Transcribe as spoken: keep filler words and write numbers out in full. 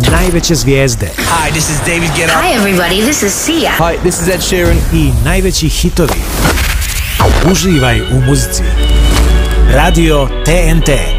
najveće zvijezde. Hi, this is David Guetta. Hi everybody, this is Sia. Hi, this is Ed Sheeran. I najveći hitovi. Uživaj u muzici. Radio T N T.